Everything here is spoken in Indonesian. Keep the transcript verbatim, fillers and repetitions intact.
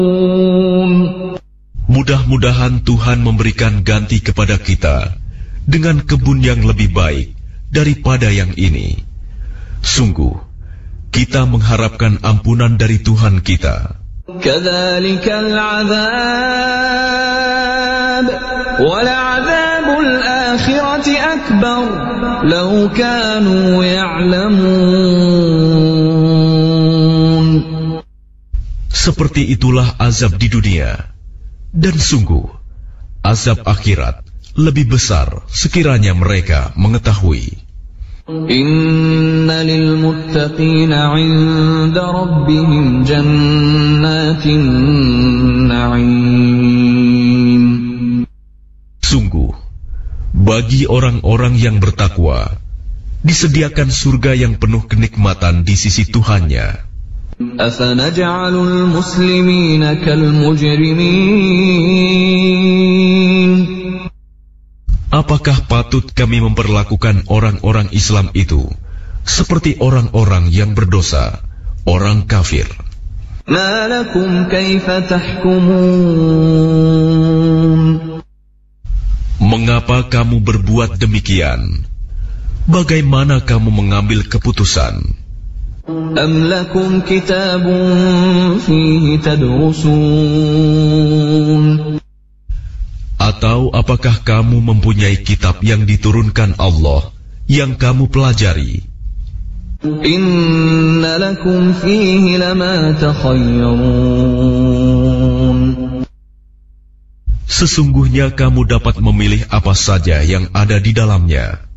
Mudah-mudahan Tuhan memberikan ganti kepada kita dengan kebun yang lebih baik daripada yang ini. Sungguh, kita mengharapkan ampunan dari Tuhan kita. Kadzalikal 'adzab wal'adzabul akhirati akbar law kanu ya'lamun. Seperti itulah azab di dunia. Dan sungguh, azab akhirat lebih besar sekiranya mereka mengetahui. Inna lil muttaqina 'inda rabbihim jannatin na'im. Sungguh, bagi orang-orang yang bertakwa, disediakan surga yang penuh kenikmatan di sisi Tuhannya. Afanaj'alul muslimina kal mujrimin. Apakah patut kami memperlakukan orang-orang Islam itu seperti orang-orang yang berdosa, orang kafir? Ma lakum kaifa tahkumun. Mengapa kamu berbuat demikian? Bagaimana kamu mengambil keputusan? Am lakum kitabun fihi tadrusun. Atau apakah kamu mempunyai kitab yang diturunkan Allah yang kamu pelajari? Inna lakum fihi lama takhayyarun. Sesungguhnya kamu dapat memilih apa saja yang ada di dalamnya.